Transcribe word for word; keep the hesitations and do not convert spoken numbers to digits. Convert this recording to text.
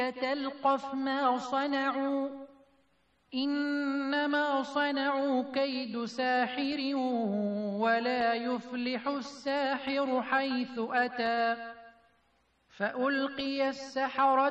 تلقف ما صنعوا إنما صنعوا كيد ساحر ولا يفلح الساحر حيث أتى فألقي السحرة